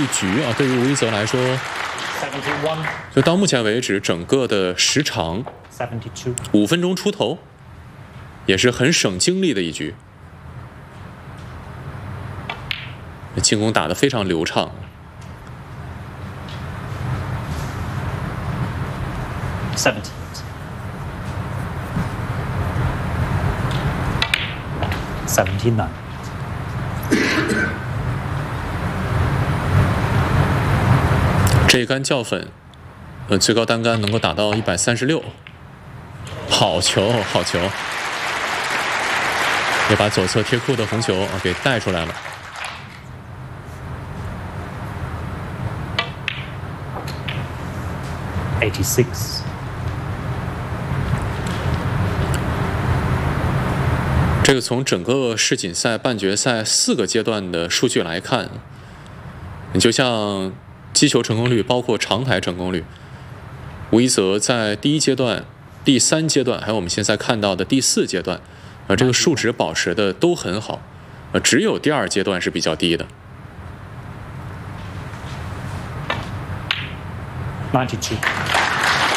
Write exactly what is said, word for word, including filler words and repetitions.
一局啊，对于吴一泽来说，就到目前为止，整个的时长五分钟出头，也是很省精力的一局。进攻打得非常流畅。 seventy. seventy-nine. 这一杆校粉，呃，最高单杆能够打到一百三十六，好球，好球，也把左侧贴库的红球啊给带出来了。 eighty-six. 这个从整个世锦赛半决赛四个阶段的数据来看，你就像击球成功率，包括长台成功率，吴一泽在第一阶段、第三阶段，还有我们现在看到的第四阶段，啊，这个数值保持的都很好，呃，只有第二阶段是比较低的。 ninety-two.